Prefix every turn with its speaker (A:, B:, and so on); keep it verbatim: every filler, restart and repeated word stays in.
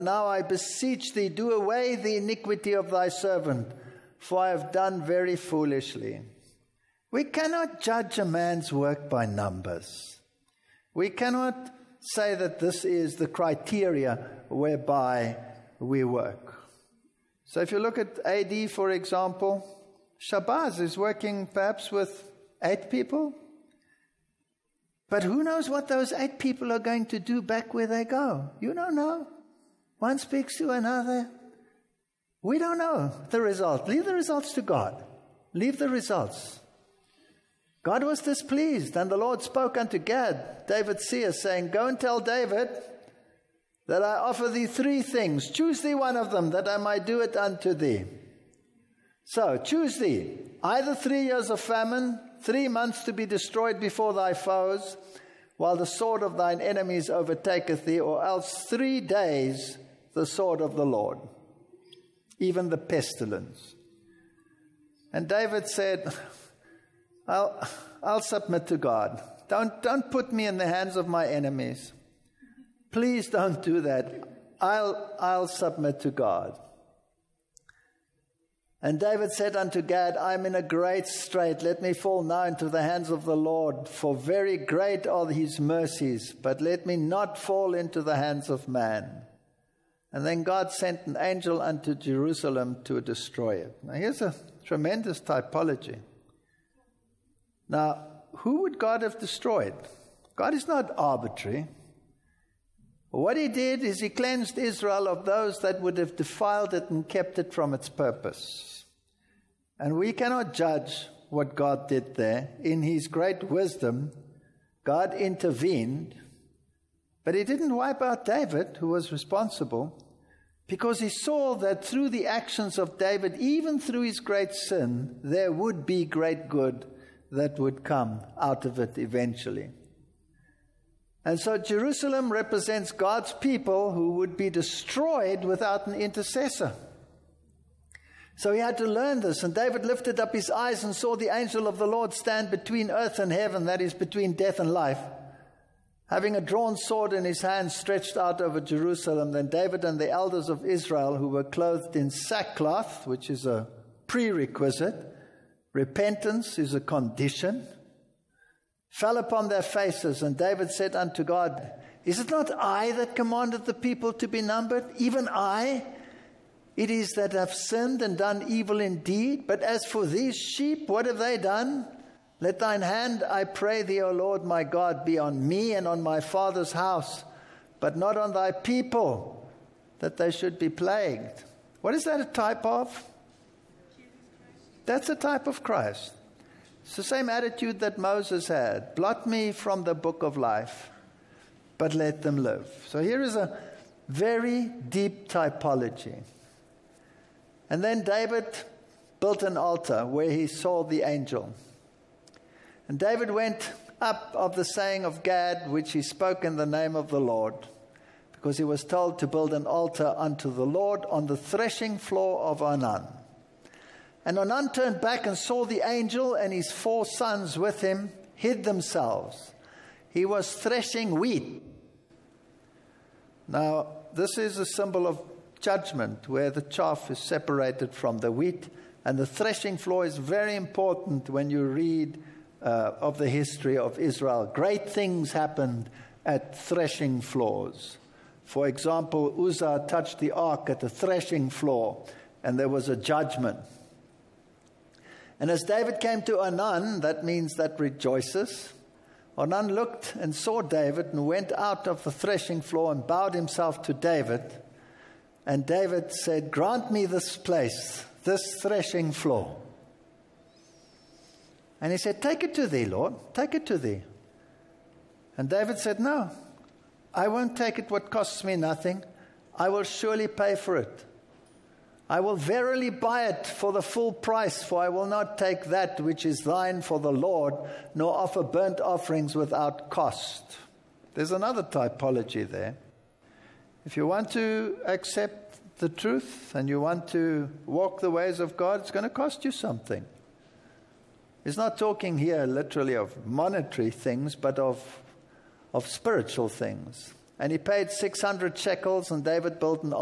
A: Now I beseech thee, do away the iniquity of thy servant, for I have done very foolishly. We cannot judge a man's work by numbers. We cannot say that this is the criteria whereby we work. So if you look at A D, for example, Shabazz is working perhaps with eight people. But who knows what those eight people are going to do back where they go? You don't know. One speaks to another. We don't know the result. Leave the results to God. Leave the results. God was displeased, and the Lord spoke unto Gad, David's seer, saying, Go and tell David that I offer thee three things. Choose thee one of them, that I might do it unto thee. So, choose thee either three years of famine, three months to be destroyed before thy foes, while the sword of thine enemies overtaketh thee, or else three days the sword of the Lord, even the pestilence. And David said, I'll, I'll submit to God. Don't, don't put me in the hands of my enemies. Please don't do that. I'll, I'll submit to God. And David said unto Gad, I am in a great strait. Let me fall now into the hands of the Lord, for very great are his mercies, but let me not fall into the hands of man. And then God sent an angel unto Jerusalem to destroy it. Now here's a tremendous typology. Now, who would God have destroyed? God is not arbitrary. What he did is he cleansed Israel of those that would have defiled it and kept it from its purpose. And we cannot judge what God did there. In his great wisdom, God intervened, but he didn't wipe out David, who was responsible, because he saw that through the actions of David, even through his great sin, there would be great good that would come out of it eventually. And so Jerusalem represents God's people who would be destroyed without an intercessor. So he had to learn this. And David lifted up his eyes and saw the angel of the Lord stand between earth and heaven, that is, between death and life, having a drawn sword in his hand stretched out over Jerusalem. Then David and the elders of Israel, who were clothed in sackcloth, which is a prerequisite, repentance is a condition, fell upon their faces. And David said unto God, Is it not I that commanded the people to be numbered? Even I? It is that have sinned and done evil indeed. But as for these sheep, what have they done? Let thine hand, I pray thee, O Lord my God, be on me and on my father's house, but not on thy people, that they should be plagued. What is that a type of? That's a type of Christ. It's the same attitude that Moses had. Blot me from the book of life, but let them live. So here is a very deep typology. And then David built an altar where he saw the angel. And David went up of the saying of Gad, which he spoke in the name of the Lord, because he was told to build an altar unto the Lord on the threshing floor of Ornan. And Ornan turned back and saw the angel, and his four sons with him hid themselves. He was threshing wheat. Now, this is a symbol of judgment, where the chaff is separated from the wheat. And the threshing floor is very important when you read uh, of the history of Israel. Great things happened at threshing floors. For example, Uzzah touched the ark at the threshing floor, and there was a judgment. And as David came to Ornan, that means that rejoices, Ornan looked and saw David and went out of the threshing floor and bowed himself to David. And David said, Grant me this place, this threshing floor. And he said, Take it to thee, Lord, take it to thee. And David said, No, I won't take it what costs me nothing. I will surely pay for it. I will verily buy it for the full price, for I will not take that which is thine for the Lord, nor offer burnt offerings without cost. There's another typology there. If you want to accept the truth and you want to walk the ways of God, it's going to cost you something. He's not talking here literally of monetary things, but of, of spiritual things. And he paid six hundred shekels, and David built an